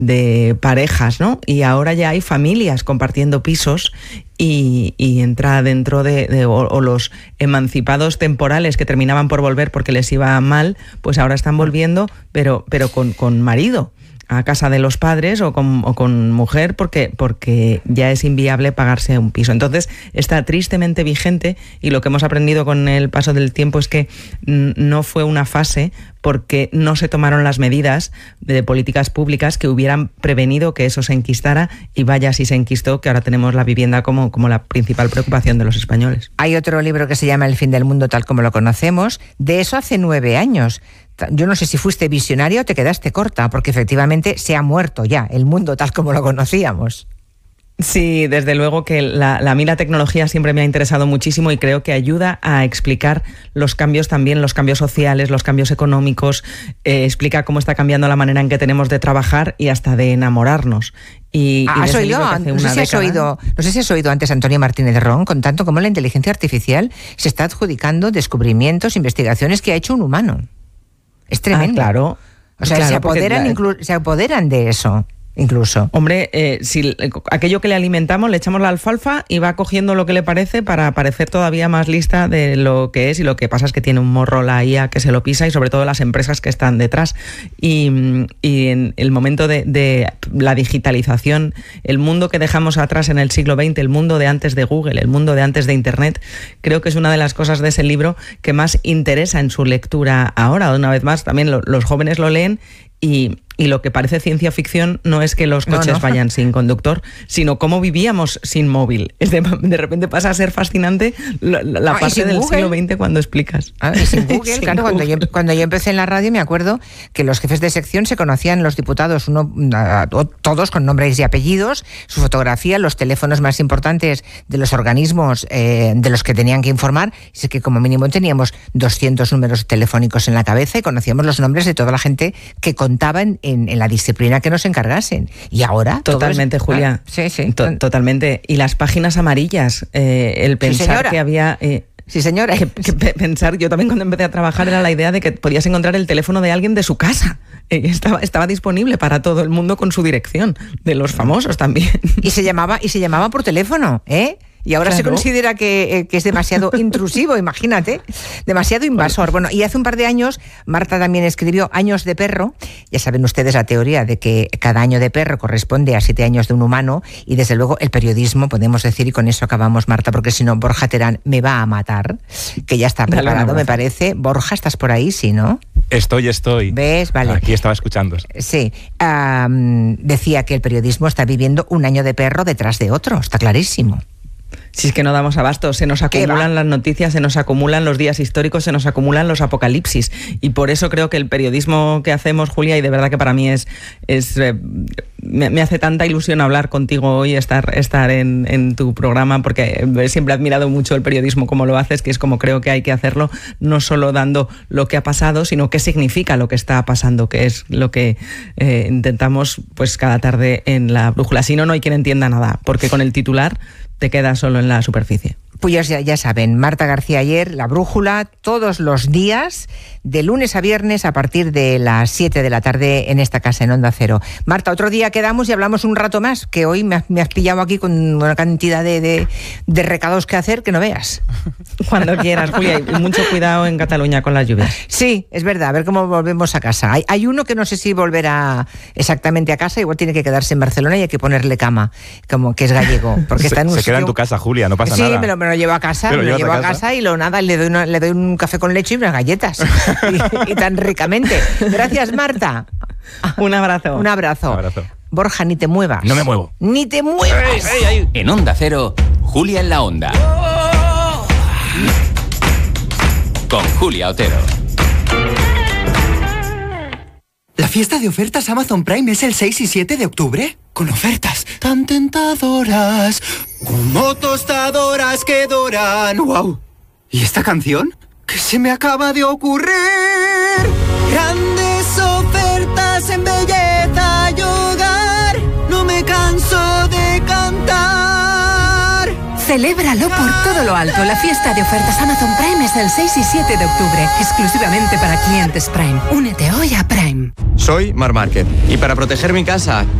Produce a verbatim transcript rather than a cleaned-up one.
de parejas, ¿no? Y ahora ya hay familias compartiendo pisos y, y entra dentro de, de o, o los emancipados temporales que terminaban por volver porque les iba mal, pues ahora están volviendo, pero, pero con, con marido a casa de los padres o con, o con mujer porque, porque ya es inviable pagarse un piso. Entonces está tristemente vigente y lo que hemos aprendido con el paso del tiempo es que no fue una fase porque no se tomaron las medidas de políticas públicas que hubieran prevenido que eso se enquistara y vaya si se enquistó, que ahora tenemos la vivienda como, como la principal preocupación de los españoles. Hay otro libro que se llama El fin del mundo tal como lo conocemos, de eso hace nueve años. Yo no sé si fuiste visionario o te quedaste corta, porque efectivamente se ha muerto ya el mundo tal como lo conocíamos. Sí, desde luego que la, la, a mí la tecnología siempre me ha interesado muchísimo y creo que ayuda a explicar los cambios también, los cambios sociales, los cambios económicos, eh, explica cómo está cambiando la manera en que tenemos de trabajar y hasta de enamorarnos. Y, ah, y ¿Has oído? No sé, si has oído, no sé si has oído antes a Antonio Martínez de Ron contando cómo la inteligencia artificial se está adjudicando descubrimientos, investigaciones que ha hecho un humano. Es tremendo. Ah, claro. O sea, claro, se apoderan, la... inclu- se apoderan de eso. Incluso. Hombre, eh, si aquello que le alimentamos, le echamos la alfalfa y va cogiendo lo que le parece para parecer todavía más lista de lo que es, y lo que pasa es que tiene un morro la I A que se lo pisa y sobre todo las empresas que están detrás. Y, y en el momento de, de la digitalización, el mundo que dejamos atrás en el siglo veinte, el mundo de antes de Google, el mundo de antes de Internet, creo que es una de las cosas de ese libro que más interesa en su lectura ahora. Una vez más, también lo, los jóvenes lo leen y... Y lo que parece ciencia ficción no es que los coches no, no. vayan sin conductor, sino cómo vivíamos sin móvil. Es de, de repente pasa a ser fascinante la, la ah, parte del Google? siglo veinte cuando explicas. Ah, y sin Google, sin claro, Google. Cuando, yo, cuando yo empecé en la radio me acuerdo que los jefes de sección se conocían los diputados, uno, todos con nombres y apellidos, su fotografía, los teléfonos más importantes de los organismos eh, de los que tenían que informar. Y que como mínimo teníamos doscientos números telefónicos en la cabeza y conocíamos los nombres de toda la gente que contaban En, en la disciplina que nos encargasen. Y ahora... Totalmente, es... Julia. Ah, sí, sí. To- totalmente. Y las páginas amarillas, eh, el pensar sí, que había... Eh, sí, señora. Que, que pensar, yo también cuando empecé a trabajar era la idea de que podías encontrar el teléfono de alguien de su casa. Eh, estaba, estaba disponible para todo el mundo con su dirección, de los famosos también. Y se llamaba, y se llamaba por teléfono, ¿eh? Y ahora claro. se considera que, eh, que es demasiado intrusivo, imagínate, demasiado invasor. Bueno, y hace un par de años Marta también escribió Años de perro. Ya saben ustedes la teoría de que cada año de perro corresponde a siete años de un humano, y desde luego el periodismo, podemos decir, y con eso acabamos, Marta, porque si no Borja Terán me va a matar, que ya está preparado, me parece. Borja, ¿estás por ahí? Sí, ¿no? Estoy, estoy. ¿Ves? Vale. Aquí estaba escuchando. Sí. Um, decía que el periodismo está viviendo un año de perro detrás de otro, está clarísimo. Si es que no damos abasto, se nos acumulan las noticias, se nos acumulan los días históricos, se nos acumulan los apocalipsis. Y por eso creo que el periodismo que hacemos, Julia, y de verdad que para mí es... es eh, me, me hace tanta ilusión hablar contigo hoy, estar, estar en, en tu programa, porque siempre he admirado mucho el periodismo como lo haces, que es como creo que hay que hacerlo, no solo dando lo que ha pasado, sino qué significa lo que está pasando, que es lo que eh, intentamos pues cada tarde en La Brújula. Si no, no hay quien entienda nada, porque con el titular te quedas solo en la superficie. Pues ya, ya saben, Marta García Aller, La Brújula, todos los días, de lunes a viernes, a partir de las siete de la tarde en esta casa, en Onda Cero. Marta, otro día quedamos y hablamos un rato más, que hoy me has, me has pillado aquí con una cantidad de, de, de recados que hacer que no veas. Cuando quieras, Julia, y mucho cuidado en Cataluña con las lluvias. Sí, es verdad, a ver cómo volvemos a casa. Hay, hay uno que no sé si volverá exactamente a casa, igual tiene que quedarse en Barcelona y hay que ponerle cama, como que es gallego. Porque se, está en un se sitio... queda en tu casa, Julia, no pasa sí, nada. Sí, me lo, me lo llevo a casa, me lo llevo a casa? casa y lo nada, le doy, una, le doy un café con leche y unas galletas. y, y tan ricamente. Gracias, Marta. Un abrazo. Un abrazo. Un abrazo. Borja, ni te muevas. No me muevo. Ni te muevas. Ey, ey, ey. En Onda Cero, Julia en la Onda. Oh. Con Julia Otero. ¿La fiesta de ofertas Amazon Prime es el seis y siete de octubre? Con ofertas tan tentadoras, como tostadoras que doran. ¡Wow! ¿Y esta canción? ¿Qué se me acaba de ocurrir? Grandes ofertas en belleza y hogar, no me canso de cantar. Celébralo por todo lo alto. La fiesta de ofertas Amazon Prime es el seis y siete de octubre, exclusivamente para clientes Prime. Únete hoy a Prime. Soy Mar Márquez y para proteger mi casa